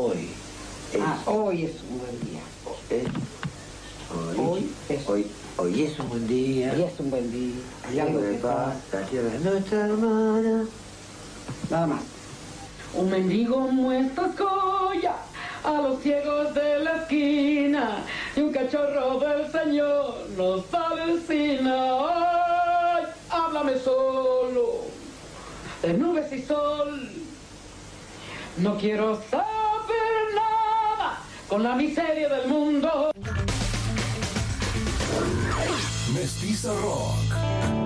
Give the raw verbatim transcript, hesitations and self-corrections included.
hoy. Es, Ah, hoy es un buen día. es, hoy, Hoy es- hoy, hoy es un buen día. Hoy es un buen día. Hay algo de que paz, está... la tierra es nuestra hermana. Nada más. Un mendigo muestra joya a los ciegos de la esquina y un cachorro del Señor nos alucina. Ay, háblame solo de nubes y sol. No quiero saber nada con la miseria del mundo. Mestiza Rock.